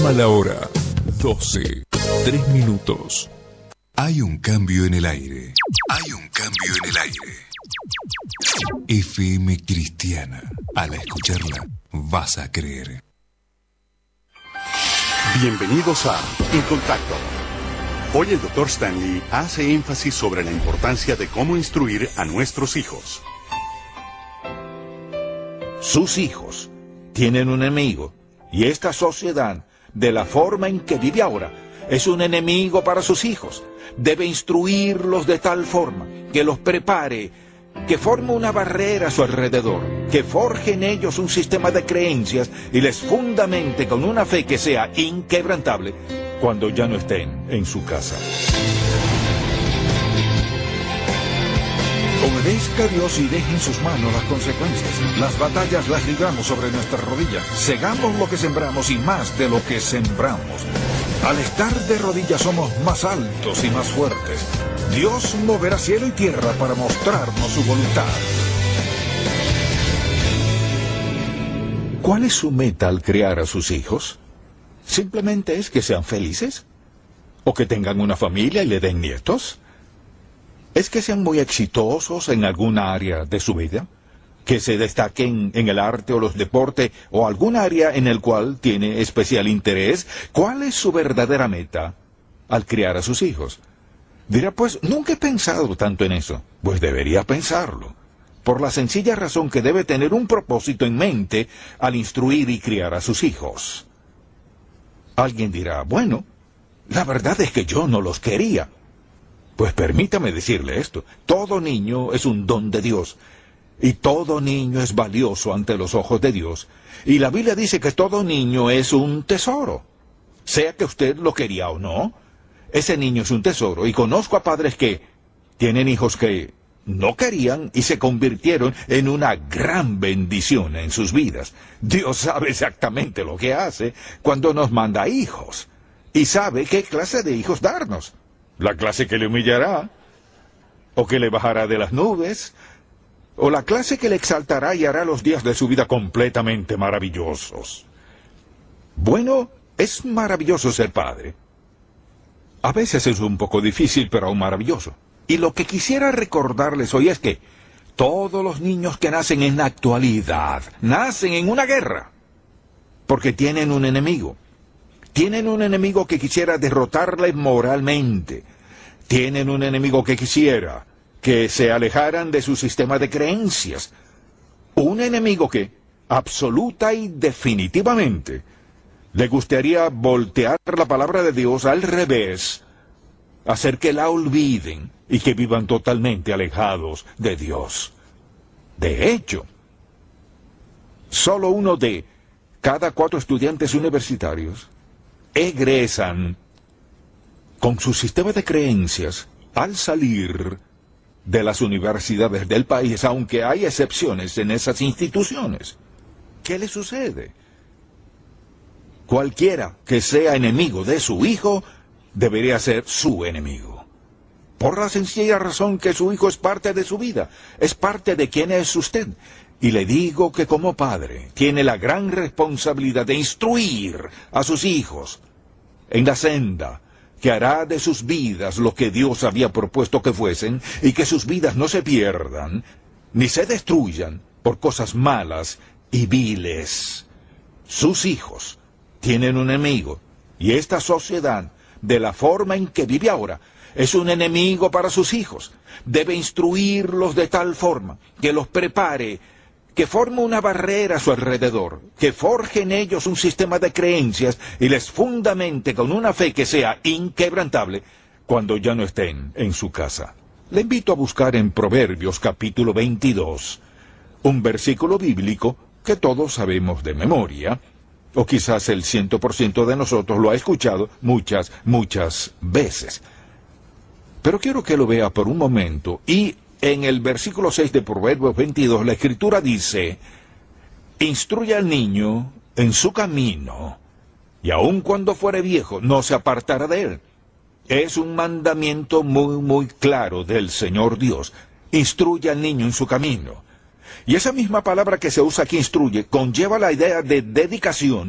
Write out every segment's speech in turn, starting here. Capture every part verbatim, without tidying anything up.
Informa la hora. doce, tres minutos. Hay un cambio en el aire. Hay un cambio en el aire. F M Cristiana. Al escucharla, vas a creer. Bienvenidos a En Contacto. Hoy el doctor Stanley hace énfasis sobre la importancia de cómo instruir a nuestros hijos. Sus hijos tienen un enemigo, y esta sociedad, de la forma en que vive ahora, es un enemigo para sus hijos. Debe instruirlos de tal forma que los prepare, que forme una barrera a su alrededor, que forje en ellos un sistema de creencias y les fundamente con una fe que sea inquebrantable cuando ya no estén en su casa. Obedezca a Dios y deje en sus manos las consecuencias. Las batallas las libramos sobre nuestras rodillas. Segamos lo que sembramos y más de lo que sembramos. Al estar de rodillas somos más altos y más fuertes. Dios moverá cielo y tierra para mostrarnos su voluntad. ¿Cuál es su meta al criar a sus hijos? ¿Simplemente es que sean felices? ¿O que tengan una familia y le den nietos? ¿Es que sean muy exitosos en alguna área de su vida? ¿Que se destaquen en el arte o los deportes o algún área en el cual tiene especial interés? ¿Cuál es su verdadera meta al criar a sus hijos? Dirá, pues, nunca he pensado tanto en eso. Pues debería pensarlo, por la sencilla razón que debe tener un propósito en mente al instruir y criar a sus hijos. Alguien dirá, bueno, la verdad es que yo no los quería. Pues permítame decirle esto, todo niño es un don de Dios, y todo niño es valioso ante los ojos de Dios, y la Biblia dice que todo niño es un tesoro, sea que usted lo quería o no, ese niño es un tesoro, y conozco a padres que tienen hijos que no querían y se convirtieron en una gran bendición en sus vidas. Dios sabe exactamente lo que hace cuando nos manda hijos, y sabe qué clase de hijos darnos. La clase que le humillará, o que le bajará de las nubes, o la clase que le exaltará y hará los días de su vida completamente maravillosos. Bueno, es maravilloso ser padre. A veces es un poco difícil, pero aún maravilloso. Y lo que quisiera recordarles hoy es que todos los niños que nacen en la actualidad, nacen en una guerra, porque tienen un enemigo. Tienen un enemigo que quisiera derrotarles moralmente. Tienen un enemigo que quisiera que se alejaran de su sistema de creencias. Un enemigo que, absoluta y definitivamente, le gustaría voltear la palabra de Dios al revés, hacer que la olviden y que vivan totalmente alejados de Dios. De hecho, solo uno de cada cuatro estudiantes universitarios egresan con su sistema de creencias al salir de las universidades del país, aunque hay excepciones en esas instituciones. ¿Qué le sucede? Cualquiera que sea enemigo de su hijo debería ser su enemigo. Por la sencilla razón que su hijo es parte de su vida, es parte de quién es usted. Y le digo que como padre tiene la gran responsabilidad de instruir a sus hijos en la senda que hará de sus vidas lo que Dios había propuesto que fuesen, y que sus vidas no se pierdan ni se destruyan por cosas malas y viles. Sus hijos tienen un enemigo, y esta sociedad, de la forma en que vive ahora, es un enemigo para sus hijos. Debe instruirlos de tal forma que los prepare, que forme una barrera a su alrededor, que forje en ellos un sistema de creencias y les fundamente con una fe que sea inquebrantable cuando ya no estén en su casa. Le invito a buscar en Proverbios capítulo veintidós, un versículo bíblico que todos sabemos de memoria, o quizás el ciento por ciento de nosotros lo ha escuchado muchas, muchas veces. Pero quiero que lo vea por un momento, y en el versículo seis de Proverbios veintidós, la Escritura dice, instruye al niño en su camino, y aun cuando fuere viejo, no se apartará de él. Es un mandamiento muy, muy claro del Señor Dios. Instruye al niño en su camino. Y esa misma palabra que se usa aquí, instruye, conlleva la idea de dedicación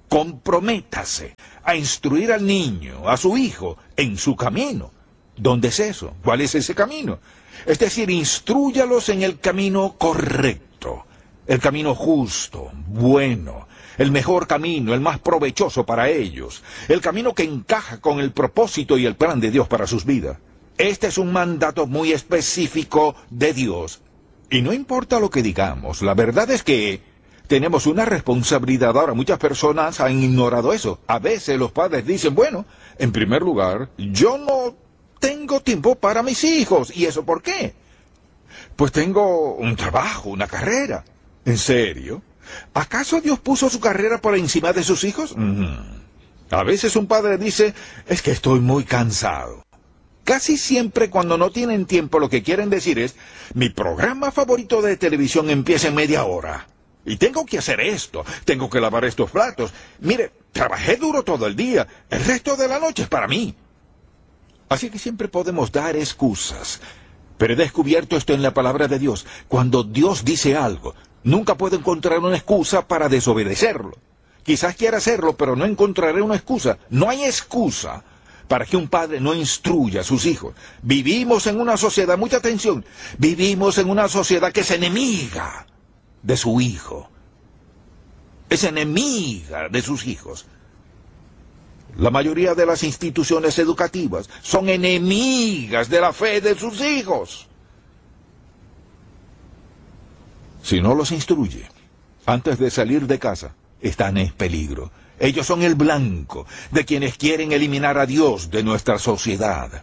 Comprométase a instruir al niño, a su hijo, en su camino. ¿Dónde es eso? ¿Cuál es ese camino? Es decir, instrúyalos en el camino correcto, el camino justo, bueno, el mejor camino, el más provechoso para ellos, el camino que encaja con el propósito y el plan de Dios para sus vidas. Este es un mandato muy específico de Dios. Y no importa lo que digamos, la verdad es que tenemos una responsabilidad. Ahora, muchas personas han ignorado eso. A veces los padres dicen, bueno, en primer lugar, yo no tengo tiempo para mis hijos. ¿Y eso por qué? Pues tengo un trabajo, una carrera. ¿En serio? ¿Acaso Dios puso su carrera por encima de sus hijos? Mm. A veces un padre dice, es que estoy muy cansado. Casi siempre cuando no tienen tiempo lo que quieren decir es, mi programa favorito de televisión empieza en media hora. Y tengo que hacer esto, tengo que lavar estos platos. Mire, trabajé duro todo el día, el resto de la noche es para mí. Así que siempre podemos dar excusas. Pero he descubierto esto en la palabra de Dios. Cuando Dios dice algo, nunca puedo encontrar una excusa para desobedecerlo. Quizás quiera hacerlo, pero no encontraré una excusa. No hay excusa para que un padre no instruya a sus hijos. Vivimos en una sociedad, mucha atención, vivimos en una sociedad que es enemiga de su hijo. Es enemiga de sus hijos. La mayoría de las instituciones educativas son enemigas de la fe de sus hijos. Si no los instruye, antes de salir de casa, están en peligro. Ellos son el blanco de quienes quieren eliminar a Dios de nuestra sociedad.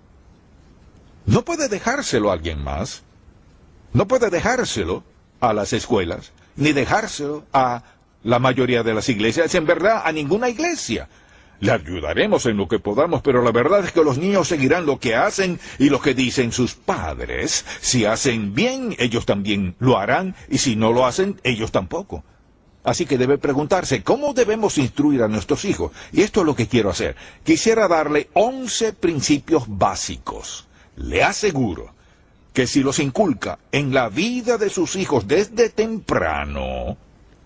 No puede dejárselo a alguien más. No puede dejárselo a las escuelas, ni dejárselo a la mayoría de las iglesias, en verdad a ninguna iglesia. Le ayudaremos en lo que podamos, pero la verdad es que los niños seguirán lo que hacen y lo que dicen sus padres. Si hacen bien, ellos también lo harán, y si no lo hacen, ellos tampoco. Así que debe preguntarse, ¿cómo debemos instruir a nuestros hijos? Y esto es lo que quiero hacer. Quisiera darle once principios básicos. Le aseguro que si los inculca en la vida de sus hijos desde temprano,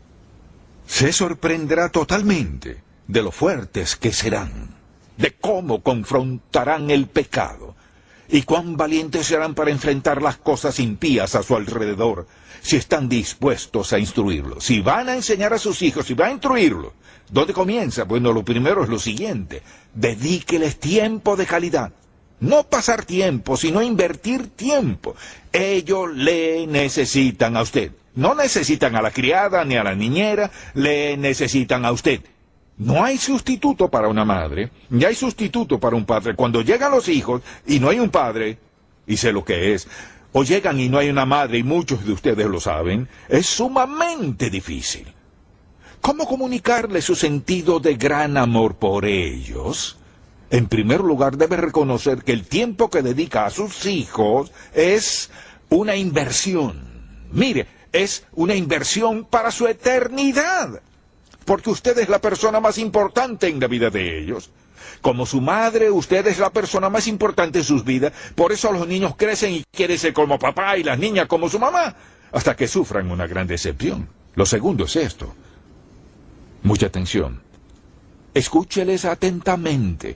se sorprenderá totalmente de lo fuertes que serán, de cómo confrontarán el pecado, y cuán valientes serán para enfrentar las cosas impías a su alrededor, si están dispuestos a instruirlos. Si van a enseñar a sus hijos, si van a instruirlos, ¿dónde comienza? Bueno, lo primero es lo siguiente: dedíqueles tiempo de calidad. No pasar tiempo, sino invertir tiempo. Ellos le necesitan a usted. No necesitan a la criada ni a la niñera, le necesitan a usted. No hay sustituto para una madre, ni hay sustituto para un padre. Cuando llegan los hijos y no hay un padre, y sé lo que es, o llegan y no hay una madre, y muchos de ustedes lo saben, es sumamente difícil. ¿Cómo comunicarles su sentido de gran amor por ellos? En primer lugar, debe reconocer que el tiempo que dedica a sus hijos es una inversión. Mire, es una inversión para su eternidad. Porque usted es la persona más importante en la vida de ellos. Como su madre, usted es la persona más importante en sus vidas. Por eso los niños crecen y quieren ser como papá y las niñas como su mamá, hasta que sufran una gran decepción. Lo segundo es esto. Mucha atención. Escúcheles atentamente,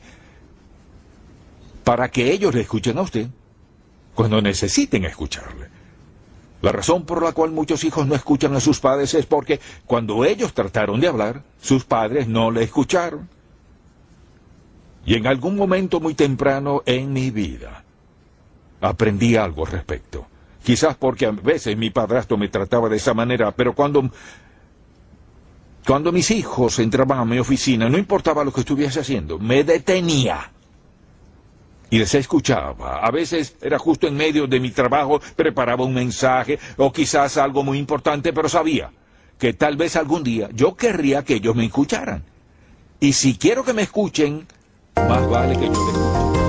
para que ellos le escuchen a usted cuando necesiten escucharle. La razón por la cual muchos hijos no escuchan a sus padres es porque cuando ellos trataron de hablar, sus padres no le escucharon. Y en algún momento muy temprano en mi vida, aprendí algo al respecto. Quizás porque a veces mi padrastro me trataba de esa manera, pero cuando, cuando mis hijos entraban a mi oficina, no importaba lo que estuviese haciendo, me detenía y les escuchaba. A veces era justo en medio de mi trabajo, preparaba un mensaje o quizás algo muy importante, pero sabía que tal vez algún día yo querría que ellos me escucharan. Y si quiero que me escuchen, más vale que yo les escuche.